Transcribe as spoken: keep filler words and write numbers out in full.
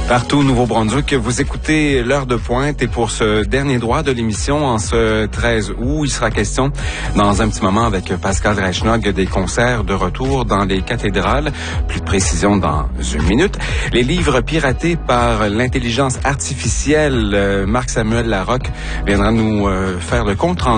Partout au Nouveau-Brunswick, vous écoutez l'heure de pointe et pour ce dernier droit de l'émission en ce treize août, il sera question dans un petit moment avec Pascal Reichnog des concerts de retour dans les cathédrales. Plus de précision dans une minute. Les livres piratés par l'intelligence artificielle, Marc-Samuel Larocque viendra nous faire le compte rendu